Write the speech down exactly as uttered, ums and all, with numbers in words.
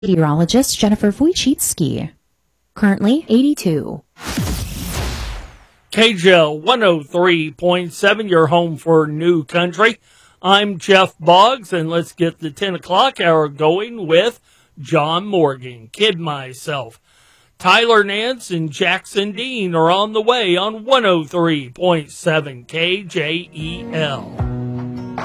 Meteorologist Jennifer Wojcicki. Currently eighty-two. K J L one oh three point seven, your home for New Country. I'm Jeff Boggs, and let's get the ten o'clock hour going with John Morgan. Kid myself. Tyler Nance and Jackson Dean are on the way on one oh three point seven K J E L.